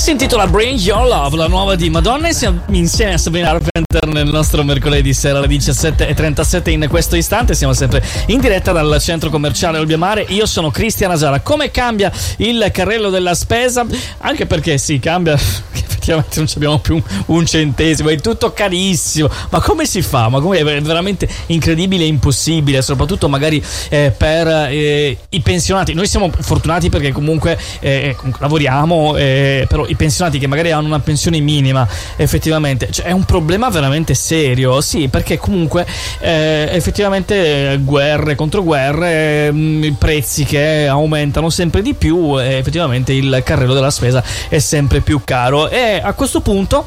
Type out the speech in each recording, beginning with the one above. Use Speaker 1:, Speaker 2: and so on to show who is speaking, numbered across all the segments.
Speaker 1: Si intitola Bring Your Love, la nuova di Madonna, e siamo insieme a Sabrina Carpenter nel nostro mercoledì sera alle 17:37 in questo istante. Siamo sempre in diretta dal centro commerciale Olbia-Mare. Io sono Cristian Asara. Come cambia il carrello della spesa? Anche perché sì, cambia, effettivamente non abbiamo più un centesimo, è tutto carissimo. Ma come si fa? Ma come è veramente incredibile e impossibile, soprattutto magari per i pensionati. Noi siamo fortunati perché comunque lavoriamo, però i pensionati che magari hanno una pensione minima, effettivamente, cioè, è un problema veramente serio. Sì, perché comunque effettivamente guerre contro guerre, prezzi che aumentano sempre di più, e effettivamente il carrello della spesa è sempre più caro. E a questo punto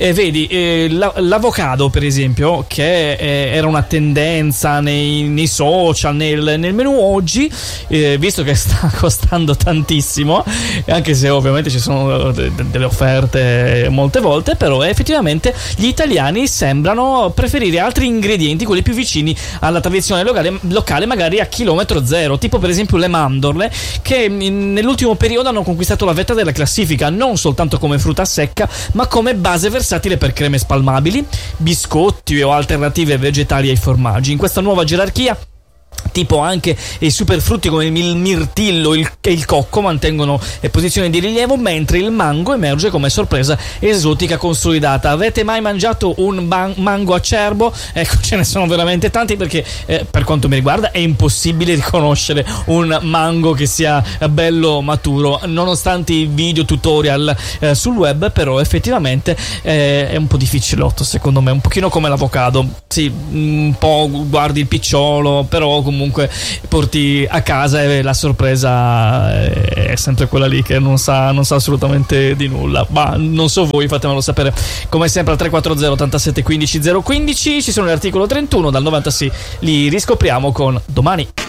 Speaker 1: vedi l'avocado, per esempio, che era una tendenza nei social, nel menù oggi, visto che sta costando tantissimo, anche se ovviamente ci sono delle offerte molte volte, però effettivamente gli italiani sembrano preferire altri ingredienti, quelli più vicini alla tradizione locale, magari a chilometro zero, tipo per esempio le mandorle, che nell'ultimo periodo hanno conquistato la vetta della classifica, non soltanto come frutta secca, ma come base versatile per creme spalmabili, biscotti o alternative vegetali ai formaggi. In questa nuova gerarchia, tipo anche i superfrutti come il mirtillo e il cocco mantengono posizioni di rilievo, mentre il mango emerge come sorpresa esotica consolidata. Avete mai mangiato un mango acerbo? Ecco, ce ne sono veramente tanti, perché per quanto mi riguarda è impossibile riconoscere un mango che sia bello maturo, nonostante i video tutorial sul web. Però effettivamente è un po' difficilotto, secondo me, un pochino come l'avocado. Sì, un po' guardi il picciolo, però comunque porti a casa e la sorpresa è sempre quella lì, che non sa assolutamente di nulla. Ma non so voi, fatemelo sapere come sempre al 340 87 15 015. Ci sono l'articolo 31 dal 96, li riscopriamo con Domani.